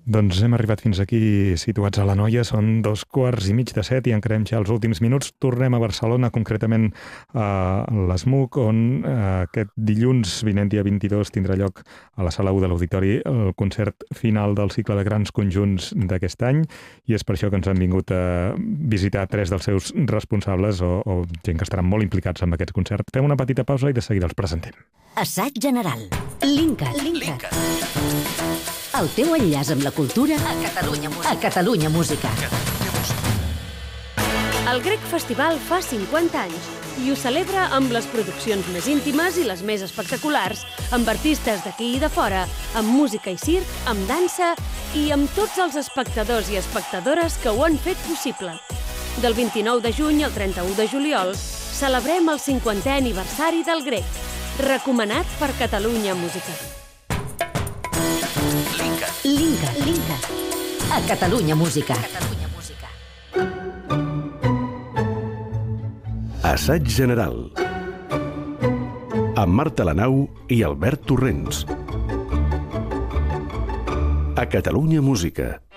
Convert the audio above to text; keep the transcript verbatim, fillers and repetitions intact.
Doncs hem arribat fins aquí situats a l'Anoia, són dos quarts i mig de set i encarem ja els últims minuts. Tornem a Barcelona, concretament a l'ESMUC, on aquest dilluns vinent, dia vint-i-dos, tindrà lloc a la sala u de l'Auditori el concert final del cicle de grans conjunts d'aquest any, i és per això que ens han vingut a visitar tres dels seus responsables o, o gent que estaran molt implicats en aquest concert. Fem una petita pausa i de seguida els presentem. Assaig general. Linka. Linka. El teu enllaç amb la cultura a Catalunya Música. A Catalunya Música. El Grec Festival fa cinquanta anys i ho celebra amb les produccions més íntimes i les més espectaculars, amb artistes d'aquí i de fora, amb música i circ, amb dansa i amb tots els espectadors i espectadores que ho han fet possible. Del vint-i-nou de juny al trenta-u de juliol celebrem el cinquantè aniversari del Grec, recomanat per Catalunya Música. Linka. Linka. A Catalunya Música. Assaig general. Amb Marta Lanau i Albert Torrents. A Catalunya Música.